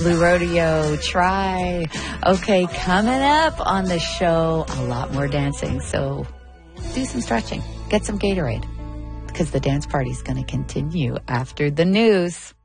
Blue Rodeo, try. Okay, coming up on the show, a lot more dancing. So do some stretching. Get some Gatorade because the dance party's going to continue after the news.